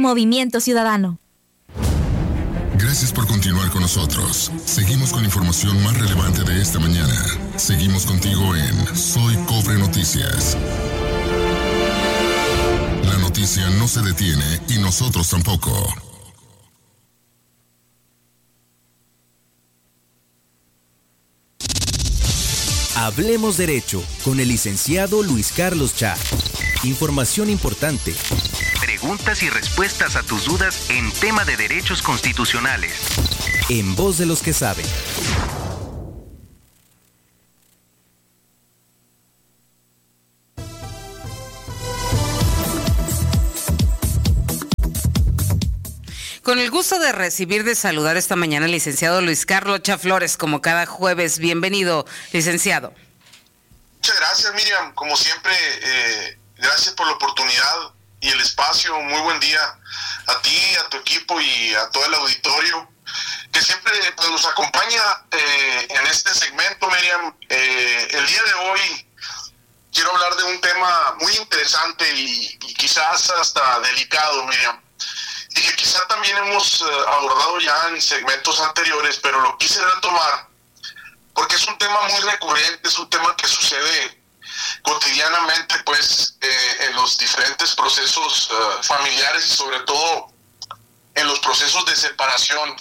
Movimiento Ciudadano. Gracias por continuar con nosotros. Seguimos con la información más relevante de esta mañana. Seguimos contigo en Soy Cobre Noticias. La noticia no se detiene y nosotros tampoco. Hablemos Derecho con el licenciado Luis Carlos Cha. Información importante. Preguntas y respuestas a tus dudas en tema de derechos constitucionales. En voz de los que saben. Con el gusto de saludar esta mañana al licenciado Luis Carlos Cha Flores, como cada jueves. Bienvenido, licenciado. Muchas gracias, Miriam. Como siempre, gracias por la oportunidad y el espacio. Muy buen día a ti, a tu equipo y a todo el auditorio que siempre pues, nos acompaña en este segmento, Miriam. El día de hoy quiero hablar de un tema muy interesante y quizás hasta delicado, Miriam, y que quizá también hemos abordado ya en segmentos anteriores, pero lo quise retomar porque es un tema muy recurrente, es un tema que sucede cotidianamente pues en los diferentes procesos familiares y sobre todo en los procesos de separación,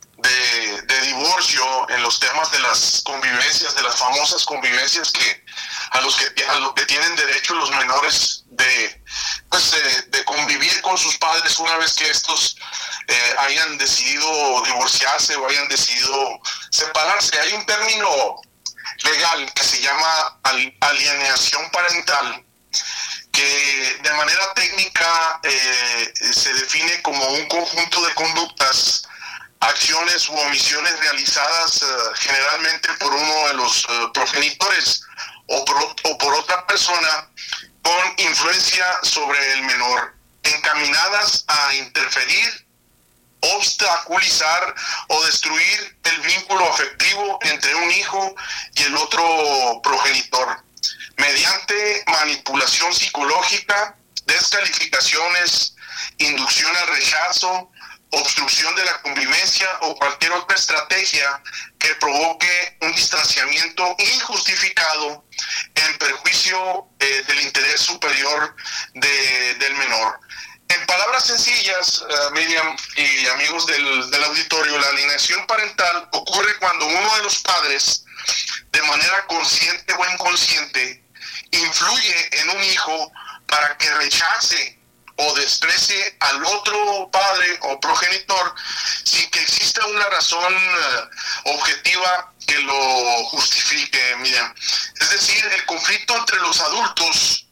de divorcio, en los temas de las convivencias, de las famosas convivencias a lo que tienen derecho los menores de convivir con sus padres una vez que estos hayan decidido divorciarse o hayan decidido separarse. Hay un término legal que se llama alienación parental, que de manera técnica se define como un conjunto de conductas, acciones u omisiones realizadas generalmente por uno de los progenitores o por otra persona con influencia sobre el menor, encaminadas a interferir, obstaculizar o destruir el vínculo afectivo entre un hijo y el otro progenitor, mediante manipulación psicológica, descalificaciones, inducción al rechazo, obstrucción de la convivencia o cualquier otra estrategia que provoque un distanciamiento injustificado en perjuicio del interés superior del menor. En palabras sencillas, Miriam y amigos del auditorio, la alienación parental ocurre cuando uno de los padres, de manera consciente o inconsciente, influye en un hijo para que rechace o desprecie al otro padre o progenitor sin que exista una razón objetiva que lo justifique, Miriam. Es decir, el conflicto entre los adultos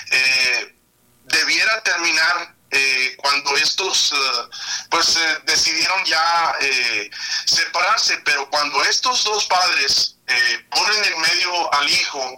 debiera terminar cuando estos decidieron ya separarse, pero cuando estos dos padres ponen en medio al hijo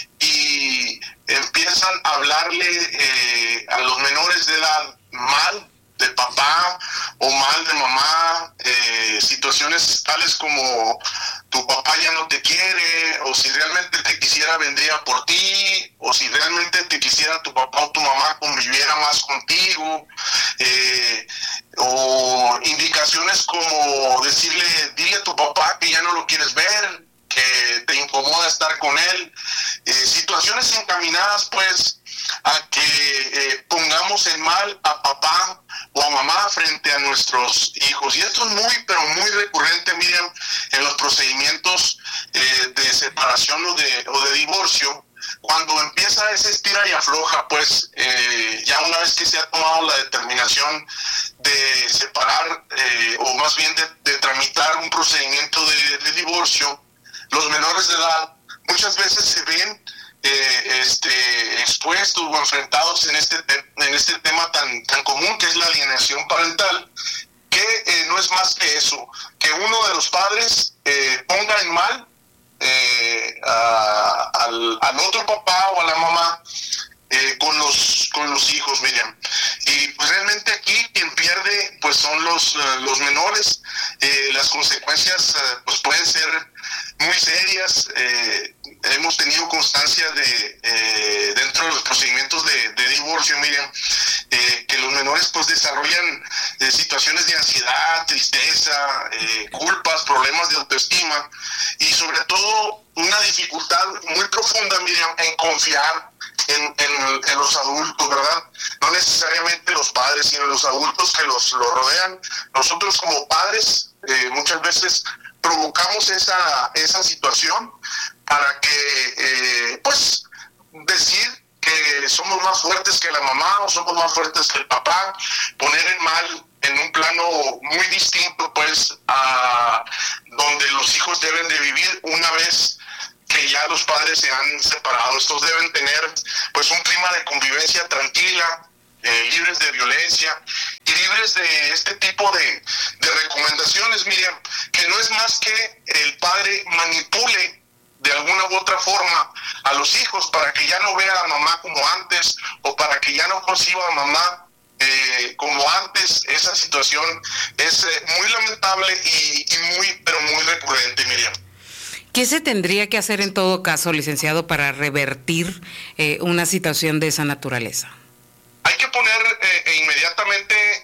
y empiezan a hablarle a los menores de edad mal de papá o mal de mamá, situaciones tales como tu papá ya no te quiere, o si realmente te quisiera vendría por ti, o si realmente te quisiera tu papá o tu mamá conviviera más contigo, o indicaciones como decirle, dile a tu papá que ya no lo quieres ver, que te incomoda estar con él, situaciones encaminadas pues a que pongamos en mal a papá o a mamá frente a nuestros hijos. Y esto es muy, pero muy recurrente, Miriam, en los procedimientos de separación o de divorcio. Cuando empieza ese estira y afloja, pues ya una vez que se ha tomado la determinación de separar o más bien de tramitar un procedimiento de divorcio, los menores de edad muchas veces se ven expuestos o enfrentados en este tema tan común que es la alienación parental, que no es más que eso, que uno de los padres ponga en mal al otro papá o a la mamá con los hijos, Miriam. Y pues realmente aquí quien pierde pues son los menores. Las consecuencias pues pueden ser muy serias. Hemos tenido constancia dentro de los procedimientos de divorcio, Miriam, que los menores pues desarrollan situaciones de ansiedad, tristeza, culpas, problemas de autoestima y sobre todo una dificultad muy profunda, Miriam, en confiar en los adultos, ¿verdad? No necesariamente los padres, sino los adultos que los rodean. Nosotros como padres muchas veces provocamos esa situación para que, pues, decir que somos más fuertes que la mamá o somos más fuertes que el papá, poner el mal en un plano muy distinto, pues, a donde los hijos deben de vivir una vez que ya los padres se han separado. Estos deben tener, pues, un clima de convivencia tranquila, libres de violencia y libres de este tipo de recomendaciones, Miriam, que no es más que el padre manipule de alguna u otra forma a los hijos para que ya no vea a mamá como antes o para que ya no conciba a mamá como antes. Esa situación es muy lamentable y pero muy recurrente, Miriam. ¿Qué se tendría que hacer en todo caso, licenciado, para revertir una situación de esa naturaleza? Hay que poner inmediatamente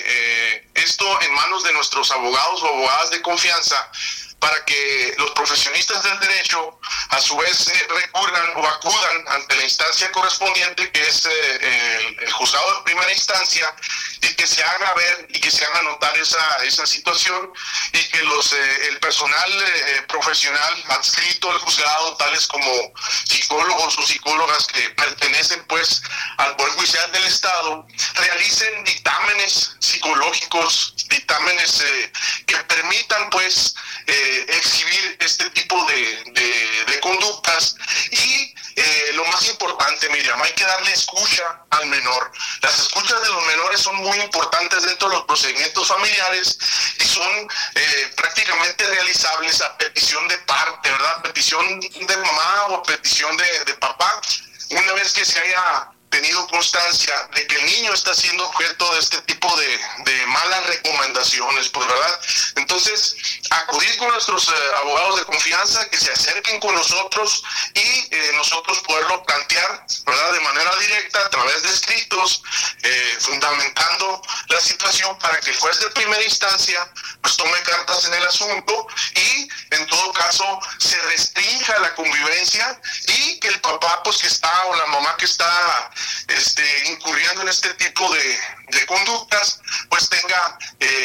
esto en manos de nuestros abogados o abogadas de confianza para que los profesionistas del derecho a su vez recurran o acudan ante la instancia correspondiente, que es el juzgado de primera instancia, y que se haga ver y que se haga notar esa situación y que el personal profesional adscrito al juzgado, tales como psicólogos o psicólogas que pertenecen pues al Poder Judicial del Estado, realicen dictámenes psicológicos, dictámenes que permitan pues exhibir este tipo de conductas y lo más importante, Miriam, hay que darle escucha al menor. Las escuchas de los menores son muy importantes dentro de los procedimientos familiares y son prácticamente realizables a petición de parte, ¿verdad? Petición de mamá o petición de papá. Una vez que se haya tenido constancia de que el niño está siendo objeto de este tipo de malas recomendaciones, pues, ¿verdad? Entonces, acudir con nuestros abogados de confianza, que se acerquen con nosotros y nosotros poderlo plantear, ¿verdad?, de manera directa a través de escritos, fundamentando la situación para que el juez de primera instancia pues tome cartas en el asunto y en todo caso se restrinja la convivencia y que el papá pues que está o la mamá que está incurriendo en este tipo de conductas pues tenga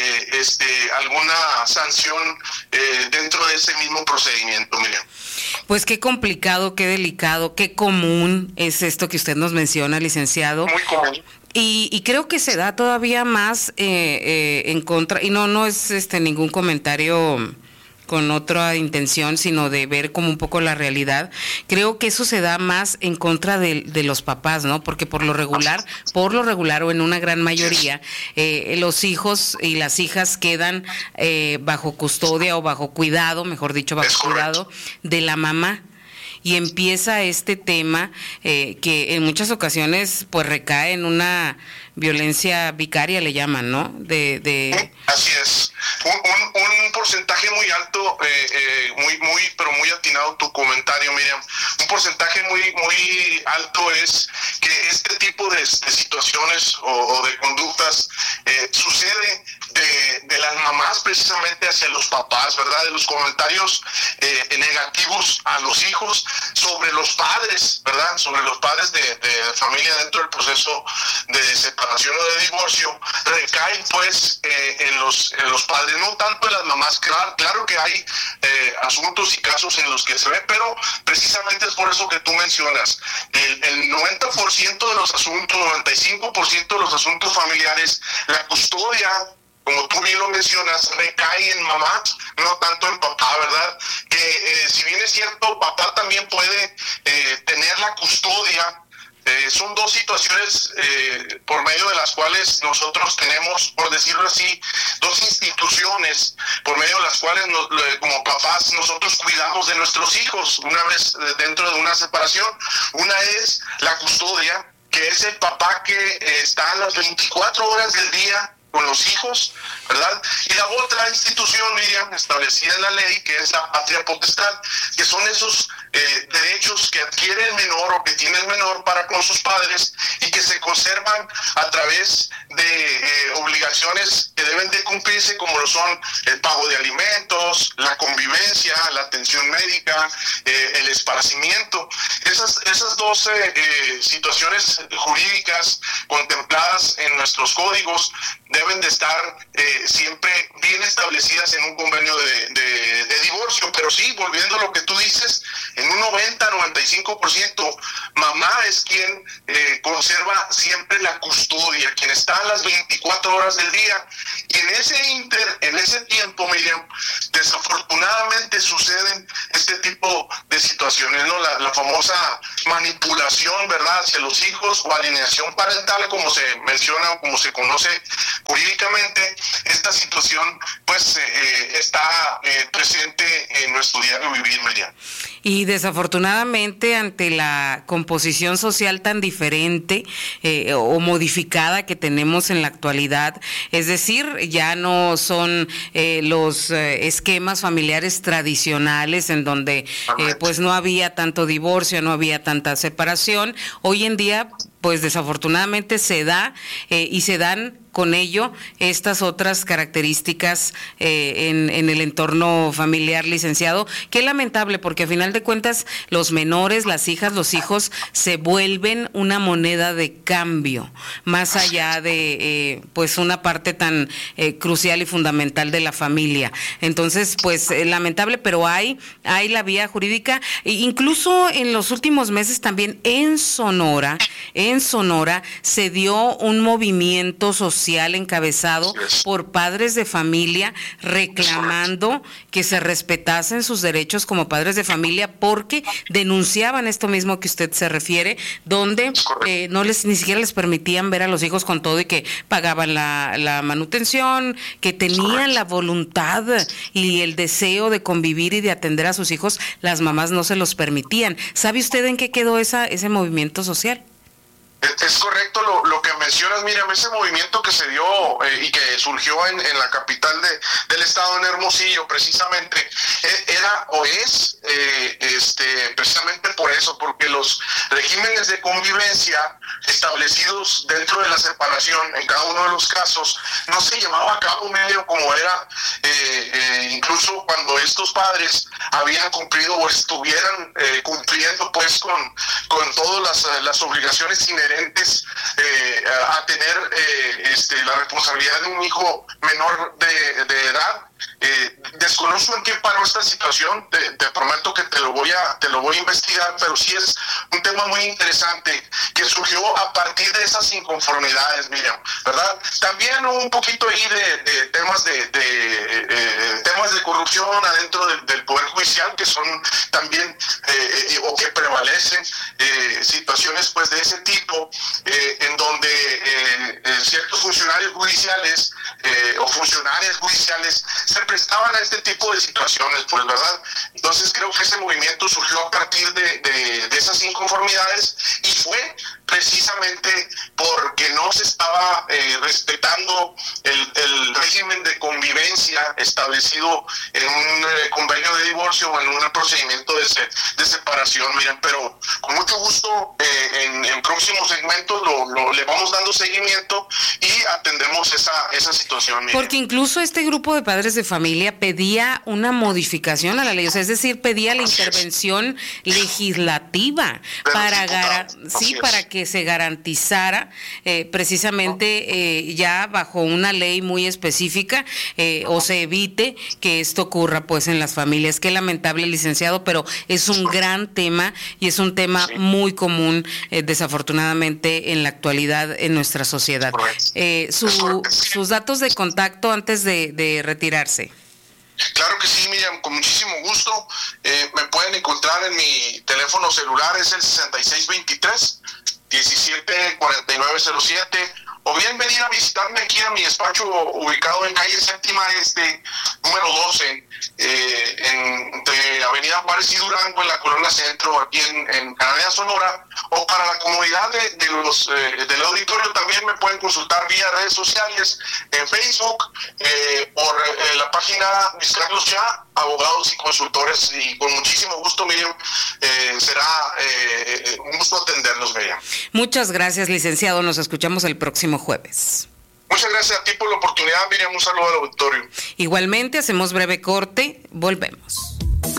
alguna sanción dentro de ese mismo procedimiento, Miriam. Pues qué complicado, qué delicado, qué común es esto que usted nos menciona, licenciado. Muy común. Y creo que se da todavía más en contra, y no es ningún comentario con otra intención, sino de ver como un poco la realidad. Creo que eso se da más en contra de los papás, ¿no? Porque por lo regular o en una gran mayoría, los hijos y las hijas quedan bajo custodia o bajo cuidado, mejor dicho, bajo cuidado de la mamá. Y empieza este tema que en muchas ocasiones pues recae en una violencia vicaria, le llaman, ¿no? Así es. Un porcentaje muy alto, pero muy atinado tu comentario, Miriam. Un porcentaje muy alto es que este tipo de situaciones o de conductas sucede de las mamás precisamente hacia los papás, ¿verdad? De los comentarios negativos a los hijos sobre los padres, ¿verdad? Sobre los padres de familia dentro del proceso de separación o de divorcio, recaen pues en los padres, no tanto en las mamás. Claro que hay asuntos y casos en los que se ve, pero precisamente es por eso que tú mencionas. El 90% de los asuntos, 95% de los asuntos familiares, la custodia, como tú bien lo mencionas, recae en mamá, no tanto en papá, ¿verdad? Que si bien es cierto, papá también puede tener la custodia. Son dos situaciones por medio de las cuales nosotros tenemos, por decirlo así, dos instituciones por medio de las cuales como papás nosotros cuidamos de nuestros hijos una vez dentro de una separación. Una es la custodia, que es el papá que está a las 24 horas del día con los hijos, ¿verdad? Y la otra institución, Miriam, establecida en la ley, que es la patria potestad, que son esos derechos que adquiere el menor o que tiene el menor para con sus padres y que se conservan a través de obligaciones que deben de cumplirse, como lo son el pago de alimentos, la convivencia, la atención médica, el esparcimiento. Esas 12 situaciones jurídicas contempladas en nuestros códigos deben de estar siempre bien establecidas en un convenio de divorcio. Pero sí, volviendo a lo que tú dices, en un 90-95% mamá es quien conserva siempre la custodia, quien está las 24 horas del día. Y en ese tiempo, Miriam, desafortunadamente suceden este tipo de situaciones, ¿no? La famosa manipulación, ¿verdad?, hacia los hijos, o alienación parental, como se menciona o como se conoce jurídicamente. Esta situación pues está presente en nuestro diario vivir, Miriam. Y desafortunadamente, ante la composición social tan diferente o modificada que tenemos en la actualidad, es decir, ya no son los esquemas familiares tradicionales en donde pues no había tanto divorcio, no había tanta separación. Hoy en día, pues desafortunadamente se da y se dan con ello estas otras características en el entorno familiar, licenciado. Qué lamentable, porque a final de cuentas los menores, las hijas, los hijos se vuelven una moneda de cambio, más allá de pues una parte tan crucial y fundamental de la familia. Entonces, pues lamentable, pero hay la vía jurídica. Incluso en los últimos meses también en Sonora se dio un movimiento social encabezado por padres de familia reclamando que se respetasen sus derechos como padres de familia, porque denunciaban esto mismo que usted se refiere, donde ni siquiera les permitían ver a los hijos con todo y que pagaban la manutención, que tenían la voluntad y el deseo de convivir y de atender a sus hijos, las mamás no se los permitían. ¿Sabe usted en qué quedó ese movimiento social? Es correcto lo que mencionas, Miriam. Ese movimiento que se dio y que surgió en la capital del estado, en Hermosillo, precisamente, era o es precisamente por eso, porque los regímenes de convivencia establecidos dentro de la separación, en cada uno de los casos, no se llevaba a cabo medio como era, incluso cuando estos padres habían cumplido o estuvieran cumpliendo pues con todas las obligaciones inherentes a tener la responsabilidad de un hijo menor de edad. Desconozco en qué paró esta situación, te prometo que te lo voy a investigar, pero sí es un tema muy interesante que surgió a partir de esas inconformidades, Miriam, ¿verdad? También un poquito ahí de temas temas de corrupción adentro del Poder Judicial, que son también o que prevalecen situaciones pues de ese tipo, en donde ciertos funcionarios judiciales o funcionarias judiciales se prestaban a este tipo de situaciones, pues, ¿verdad? Entonces creo que ese movimiento surgió a partir de esas inconformidades, y fue precisamente porque no se estaba respetando el régimen de convivencia establecido en un convenio de divorcio o en un procedimiento de separación. Miren, pero con mucho gusto en próximos segmentos le vamos dando seguimiento y atendemos esa situación. Miren. Porque incluso este grupo de padres de familia pedía una modificación a la ley, o sea, es decir, pedía la intervención legislativa para que se garantizara precisamente ya bajo una ley muy específica o se evite que esto ocurra pues en las familias. Qué lamentable, licenciado, pero es un gran tema y es un tema muy común desafortunadamente en la actualidad en nuestra sociedad. Sus datos de contacto antes de retirarse. Claro que sí, Miriam, con muchísimo gusto. Me pueden encontrar en mi teléfono celular, es el 6623-174907, o bien venir a visitarme aquí a mi despacho ubicado en calle Séptima número 12, entre Avenida Juárez y Durango, en la Colonia Centro, aquí en Cananea, Sonora, o para la comunidad del auditorio también me pueden consultar vía redes sociales, en Facebook, por la página Luis Carlos Chá, abogados y consultores, y con muchísimo gusto, Miriam, será un gusto atendernos, Miriam. Muchas gracias, licenciado, nos escuchamos el próximo jueves. Muchas gracias a ti por la oportunidad, Miriam, un saludo al auditorio. Igualmente, hacemos breve corte, volvemos.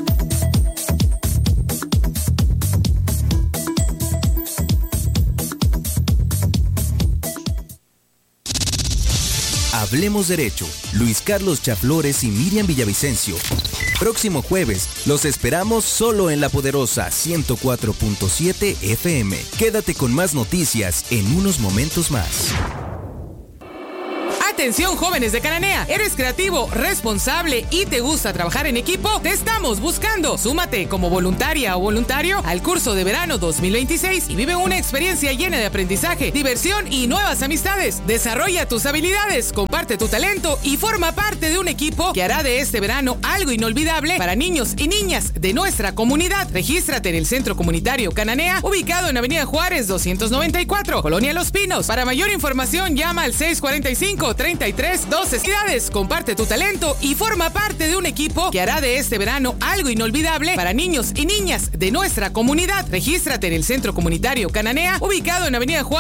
Hablemos Derecho, Luis Carlos Chá Flores y Miriam Villavicencio. Próximo jueves, los esperamos solo en La Poderosa 104.7 FM. Quédate con más noticias en unos momentos más. Atención, jóvenes de Cananea, ¿eres creativo, responsable y te gusta trabajar en equipo? Te estamos buscando. Súmate como voluntaria o voluntario al curso de verano 2026 y vive una experiencia llena de aprendizaje, diversión y nuevas amistades. Desarrolla tus habilidades, comparte tu talento y forma parte de un equipo que hará de este verano algo inolvidable para niños y niñas de nuestra comunidad. Regístrate en el Centro Comunitario Cananea, ubicado en Avenida Juárez 294, Colonia Los Pinos. Para mayor información, llama al 645-3312. Comparte tu talento y forma parte de un equipo que hará de este verano algo inolvidable para niños y niñas de nuestra comunidad. Regístrate en el Centro Comunitario Cananea, ubicado en Avenida Juárez